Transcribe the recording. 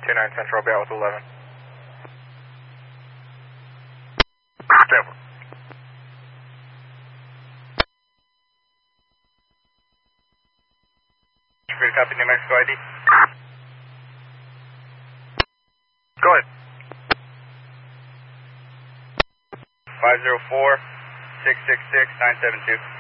29 Central, be out with 11. Stanford. Free to copy New Mexico ID. Go ahead. 504-666-972.